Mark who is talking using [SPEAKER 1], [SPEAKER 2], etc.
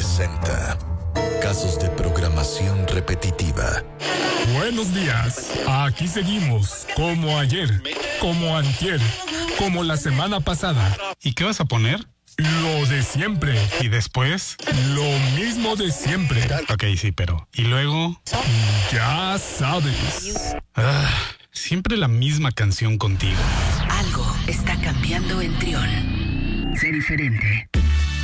[SPEAKER 1] presenta casos de programación repetitiva.
[SPEAKER 2] Buenos días, aquí seguimos, como ayer, como antier, como la semana pasada.
[SPEAKER 3] ¿Y qué vas a poner?
[SPEAKER 2] Lo de siempre.
[SPEAKER 3] ¿Y después?
[SPEAKER 2] Lo mismo de siempre.
[SPEAKER 3] Ok, sí, pero... ¿Y luego?
[SPEAKER 2] Ya sabes.
[SPEAKER 3] Siempre la misma canción contigo.
[SPEAKER 4] Algo está cambiando en Trión. Sé diferente.